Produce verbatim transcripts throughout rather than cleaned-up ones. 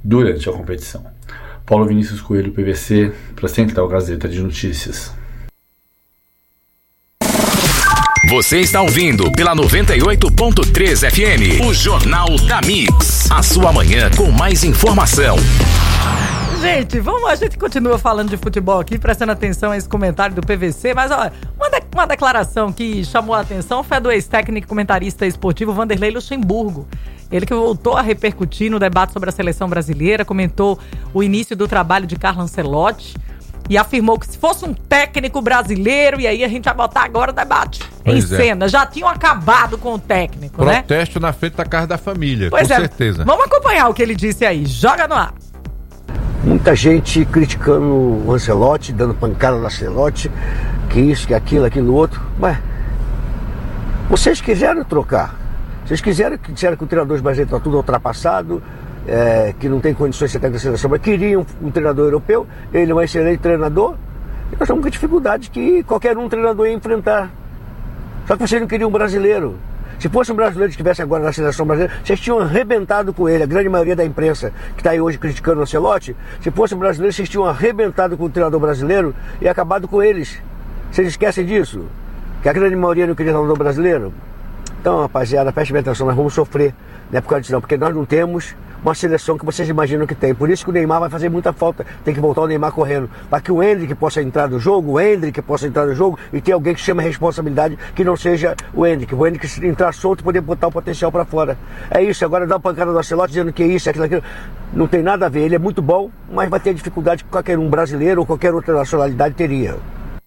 durante a competição. Paulo Vinícius Coelho, P V C, para a Central Gazeta de Notícias. Você está ouvindo pela noventa e oito ponto três F M, o Jornal da Mix. A sua manhã com mais informação. Gente, vamos, a gente continua falando de futebol aqui, prestando atenção a esse comentário do P V C, mas olha, uma, de, uma declaração que chamou a atenção foi a do ex-técnico comentarista esportivo Vanderlei Luxemburgo. Ele que voltou a repercutir no debate sobre a seleção brasileira, comentou o início do trabalho de Carlo Ancelotti e afirmou que se fosse um técnico brasileiro, e aí a gente vai botar agora o debate pois em é. cena, já tinham acabado com o técnico, Protesto, né? Protesto na frente da casa da família, pois com é. certeza. Vamos acompanhar o que ele disse aí, joga no ar. Muita gente criticando o Ancelotti, dando pancada no Ancelotti, que isso, que aquilo, aquilo outro. Mas vocês quiseram trocar. Vocês quiseram, disseram que o treinador brasileiro está tudo ultrapassado, é, que não tem condições de ser técnico da seleção, mas queriam um, um treinador europeu, ele é um excelente treinador, e nós estamos com dificuldade que qualquer um treinador ia enfrentar. Só que vocês não queriam um brasileiro. Se fosse um brasileiro que estivesse agora na seleção brasileira, vocês tinham arrebentado com ele, a grande maioria da imprensa que está aí hoje criticando o Ancelotti. Se fosse um brasileiro, vocês tinham arrebentado com o treinador brasileiro e acabado com eles. Vocês esquecem disso? Que a grande maioria não queria treinador brasileiro? Então, rapaziada, preste bem atenção, nós vamos sofrer, não é por causa disso não, porque nós não temos uma seleção que vocês imaginam que tem. Por isso que o Neymar vai fazer muita falta, tem que voltar o Neymar correndo, para que o Endrick possa entrar no jogo, o Endrick possa entrar no jogo e ter alguém que chame a responsabilidade, que não seja o Endrick. O Endrick entrar solto e poder botar o potencial para fora. É isso, agora dá uma pancada do Ancelotti dizendo que é isso, aquilo, aquilo. Não tem nada a ver, ele é muito bom, mas vai ter dificuldade que qualquer um brasileiro ou qualquer outra nacionalidade teria.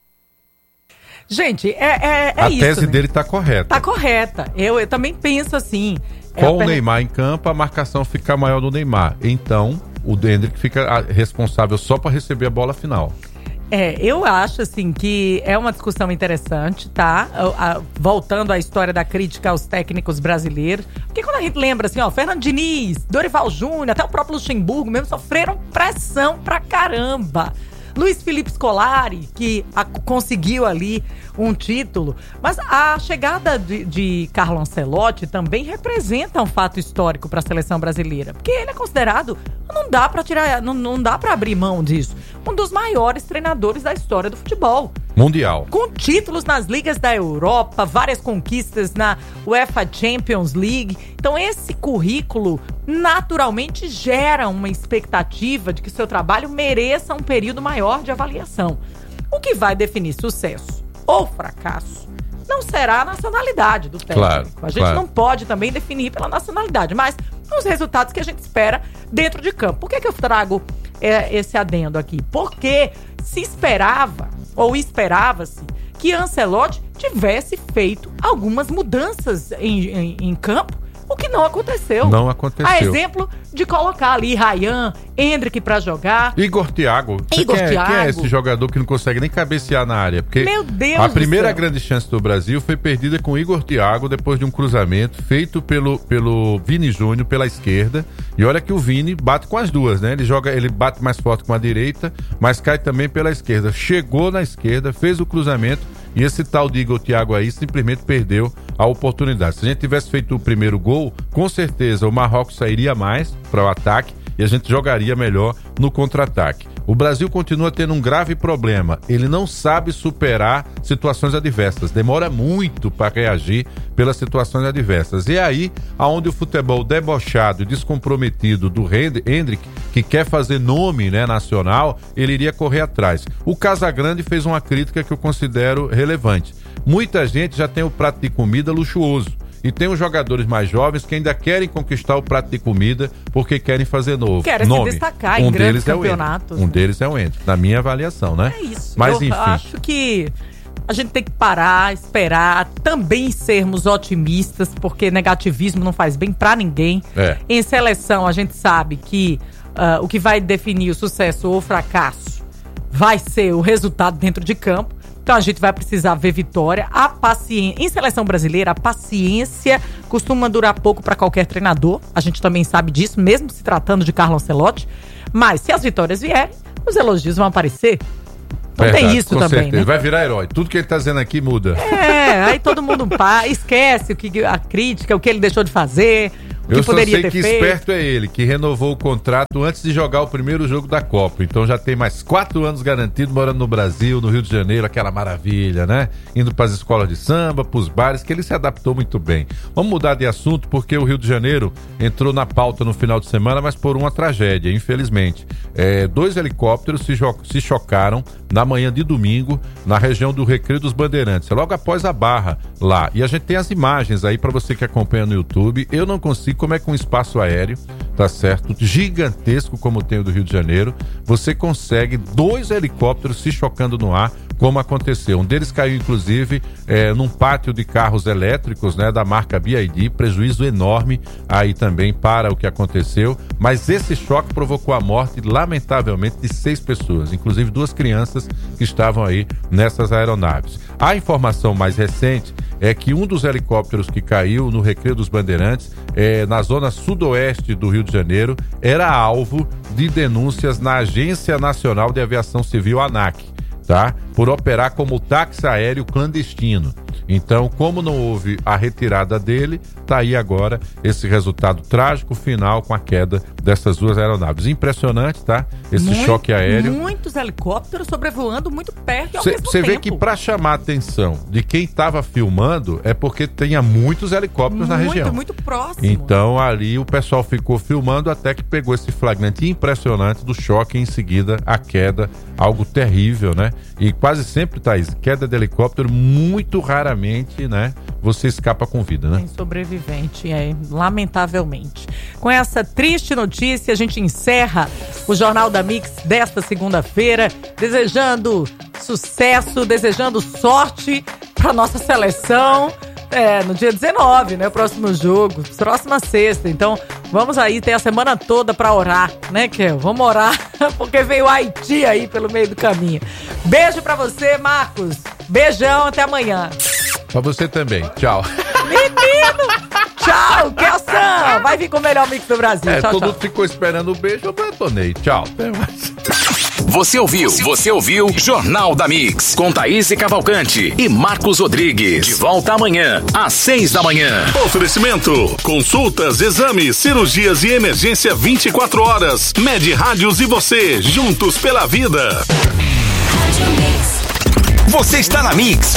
Gente, é, é, é a isso. A tese né? dele tá correta. Tá correta. Eu, eu também penso assim. Com é o per... Neymar em campo, a marcação fica maior do Neymar. Então, o Endrick fica responsável só para receber a bola final. É, eu acho assim que é uma discussão interessante, tá? Voltando à história da crítica aos técnicos brasileiros. Porque quando a gente lembra assim, ó, Fernando Diniz, Dorival Júnior, até o próprio Luxemburgo mesmo sofreram pressão pra caramba. Luiz Felipe Scolari, que a, conseguiu ali um título. Mas a chegada de, de Carlo Ancelotti também representa um fato histórico para a seleção brasileira. Porque ele é considerado, não dá para tirar, não, não dá para abrir mão disso, um dos maiores treinadores da história do futebol. Mundial. Com títulos nas ligas da Europa, várias conquistas na UEFA Champions League. Então esse currículo naturalmente gera uma expectativa de que seu trabalho mereça um período maior de avaliação. O que vai definir sucesso ou fracasso não será a nacionalidade do técnico. Claro, a gente claro. não pode também definir pela nacionalidade, mas os resultados que a gente espera dentro de campo. Por que que eu trago é, esse adendo aqui? Porque se esperava, ou esperava-se, que Ancelotti tivesse feito algumas mudanças em, em, em campo, o que não aconteceu. Não aconteceu. A exemplo de colocar ali Ryan, Endrick pra jogar. Igor Thiago. Igor quem, é, Thiago. quem é esse jogador que não consegue nem cabecear na área? Porque Meu Deus a do primeira céu. grande chance do Brasil foi perdida com Igor Thiago depois de um cruzamento feito pelo, pelo Vini Júnior pela esquerda. E olha que o Vini bate com as duas, né? Ele joga, ele bate mais forte com a direita, mas cai também pela esquerda. Chegou na esquerda, fez o cruzamento e esse tal de Igor Thiago aí simplesmente perdeu a oportunidade. Se a gente tivesse feito o primeiro gol, com certeza o Marrocos sairia mais para o ataque e a gente jogaria melhor no contra-ataque. O Brasil continua tendo um grave problema. Ele não sabe superar situações adversas. Demora muito para reagir pelas situações adversas. E é aí aonde o futebol debochado e descomprometido do Endrick, que quer fazer nome, né, nacional, ele iria correr atrás. O Casagrande fez uma crítica que eu considero relevante. Muita gente já tem o prato de comida luxuoso. E tem os jogadores mais jovens que ainda querem conquistar o prato de comida porque querem fazer novo. Querem nome. se destacar um em grandes deles campeonatos. É o um deles é o Endrick, na minha avaliação, né? É isso. Mas eu enfim. acho que a gente tem que parar, esperar, também sermos otimistas, porque negativismo não faz bem pra ninguém. É. Em seleção, a gente sabe que uh, o que vai definir o sucesso ou o fracasso vai ser o resultado dentro de campo. Então a gente vai precisar ver vitória. A paciência, em seleção brasileira, a paciência costuma durar pouco para qualquer treinador. A gente também sabe disso, mesmo se tratando de Carlo Ancelotti. Mas se as vitórias vierem, os elogios vão aparecer. Então Verdade, tem isso com também, certeza. né? Vai virar herói. Tudo que ele tá dizendo aqui muda. É, aí todo mundo pá, esquece o que, a crítica, o que ele deixou de fazer, Eu só poderia sei ter que feito. esperto é ele, que renovou o contrato antes de jogar o primeiro jogo da Copa. Então já tem mais quatro anos garantido morando no Brasil, no Rio de Janeiro, aquela maravilha, né? Indo para as escolas de samba, para os bares, que ele se adaptou muito bem. Vamos mudar de assunto, porque o Rio de Janeiro entrou na pauta no final de semana, mas por uma tragédia, infelizmente. É, dois helicópteros se, jo- se chocaram na manhã de domingo, na região do Recreio dos Bandeirantes, logo após a Barra, lá. E a gente tem as imagens aí para você que acompanha no YouTube. Eu não consigo, como é que um espaço aéreo, tá certo, gigantesco como tem o do Rio de Janeiro, você consegue dois helicópteros se chocando no ar, como aconteceu. Um deles caiu, inclusive, é, num pátio de carros elétricos, né, da marca B Y D, prejuízo enorme aí também para o que aconteceu, mas esse choque provocou a morte, lamentavelmente, de seis pessoas, inclusive duas crianças que estavam aí nessas aeronaves. A informação mais recente é que um dos helicópteros que caiu no Recreio dos Bandeirantes, é, na zona sudoeste do Rio de Janeiro, era alvo de denúncias na Agência Nacional de Aviação Civil, ANAC, tá? Por operar como táxi aéreo clandestino. Então, como não houve a retirada dele, tá aí agora esse resultado trágico final com a queda dessas duas aeronaves. Impressionante, tá? Esse Muito, choque aéreo. Muitos helicópteros sobrevoando muito perto e ao mesmo Você tempo. vê que para chamar a atenção de quem estava filmando é porque tinha muitos helicópteros muito, na região. Muito, muito próximo. Então ali o pessoal ficou filmando até que pegou esse flagrante impressionante do choque e em seguida a queda, algo terrível, né? E quase sempre, Thaís, queda de helicóptero, muito raramente, né? Você escapa com vida, né? Tem sobrevivente, é, lamentavelmente. Com essa triste notícia, a gente encerra o Jornal da Mix desta segunda-feira, desejando sucesso, desejando sorte para nossa seleção. É, no dia dezenove, né? O próximo jogo, próxima sexta. Então, vamos aí ter a semana toda pra orar, né, Kel? Vamos orar, porque veio o Haiti aí pelo meio do caminho. Beijo pra você, Marcos. Beijão, até amanhã. Pra você também. Tchau. Menino! Tchau, Kelsan! Vai vir com o melhor mix do Brasil. É, tchau, todo tchau. mundo ficou esperando o beijo, eu detonei. Tchau. Até mais. Você ouviu, você ouviu Jornal da Mix, com Thaís Cavalcante e Marcos Rodrigues. De volta amanhã, às seis da manhã. Oferecimento: consultas, exames, cirurgias e emergência vinte e quatro horas. Med Rádios e você, juntos pela vida. Você está na Mix,